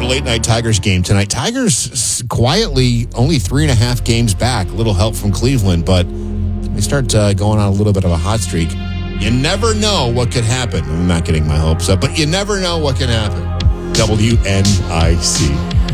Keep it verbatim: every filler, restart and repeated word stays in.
late night Tigers game tonight. Tigers quietly only three and a half games back. A little help from Cleveland, but they start uh, going on a little bit of a hot streak. You never know what could happen. I'm not getting my hopes up, but you never know what can happen. W N I C.